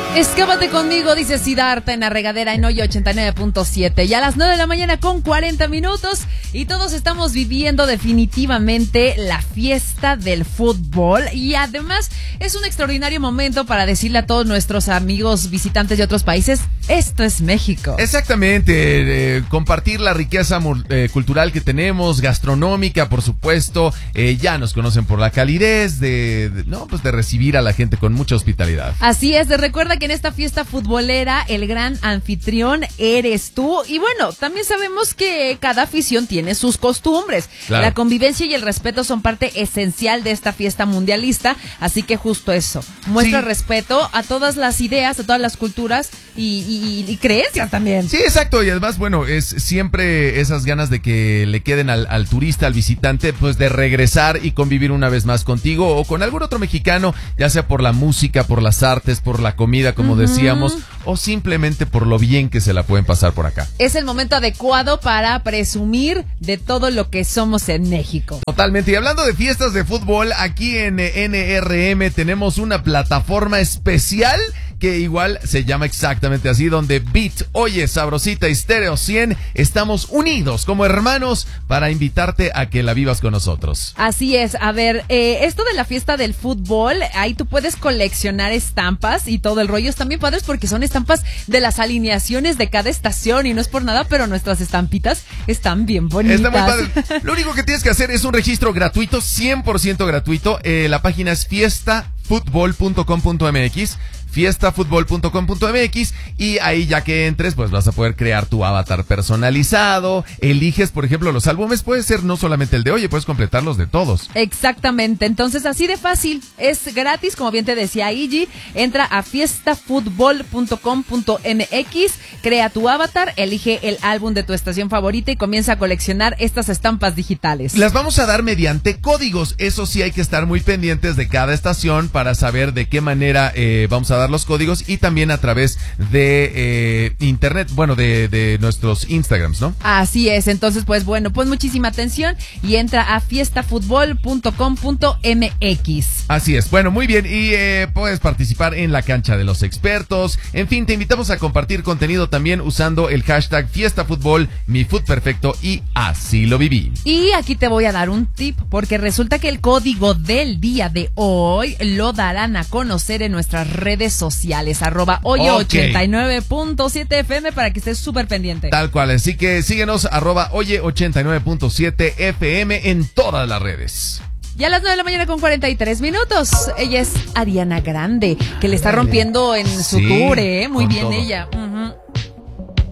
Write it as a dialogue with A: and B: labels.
A: Escápate conmigo, dice Siddhartha en la regadera en Oye 89.7. Ya a las 9 de la mañana con 40 minutos y todos estamos viviendo definitivamente la fiesta del fútbol. Y además es un extraordinario momento para decirle a todos nuestros amigos visitantes de otros países, esto es México.
B: Exactamente, compartir la riqueza cultural que tenemos, gastronómica, por supuesto. Ya nos conocen por la calidez de recibir a la gente con mucha hospitalidad.
A: Así es, recuerda que en esta fiesta futbolera el gran anfitrión eres tú. Y bueno, también sabemos que cada afición tiene sus costumbres. Claro. La convivencia y el respeto son parte esencial de esta fiesta mundialista. Así que justo eso, muestra respeto a todas las ideas, a todas las culturas y creencias también.
B: Sí, exacto. Y además, bueno, es siempre esas ganas de que le queden al turista, al visitante, pues de regresar y convivir una vez más contigo o con algún otro mexicano, ya sea por la música, por las artes, por la comida, como decíamos, o simplemente por lo bien que se la pueden pasar por acá.
A: Es el momento adecuado para presumir de todo lo que somos en México.
B: Totalmente. Y hablando de fiestas de fútbol, aquí en NRM tenemos una plataforma especial que igual se llama exactamente así, donde Beat, Oye, Sabrosita y Stereo 100 estamos unidos como hermanos para invitarte a que la vivas con nosotros.
A: Así es, a ver, esto de la fiesta del fútbol, ahí tú puedes coleccionar estampas y todo el rollo, están bien padres porque son estampas de las alineaciones de cada estación y no es por nada, pero nuestras estampitas están bien bonitas.
B: Está muy padre. Lo único que tienes que hacer es un registro gratuito, 100% gratuito. La página es fiestafutbol.com.mx. fiestafutbol.com.mx y ahí ya que entres pues vas a poder crear tu avatar personalizado, eliges por ejemplo los álbumes, puede ser no solamente el de Oye, puedes completarlos de todos.
A: Exactamente, entonces así de fácil, es gratis, como bien te decía Iggy, entra a fiestafutbol.com.mx, crea tu avatar, elige el álbum de tu estación favorita y comienza a coleccionar estas estampas digitales.
B: Las vamos a dar mediante códigos, eso sí hay que estar muy pendientes de cada estación para saber de qué manera vamos a dar los códigos y también a través de internet, bueno, de nuestros Instagrams, ¿no?
A: Así es, entonces pues bueno, pon muchísima atención y entra a fiestafutbol.com.mx.
B: Así es, bueno, muy bien, y puedes participar en la cancha de los expertos, en fin, te invitamos a compartir contenido también usando el hashtag FiestaFutbol, mi food perfecto y así lo viví.
A: Y aquí te voy a dar un tip, porque resulta que el código del día de hoy lo darán a conocer en nuestras redes sociales, @oye89.7 FM para que estés súper pendiente.
B: Tal cual, así que síguenos @oye89.7 FM en todas las redes.
A: Ya a las 9 de la mañana con 43 minutos. Ella es Ariana Grande, que le está rompiendo en su tour, muy bien todo. Ella.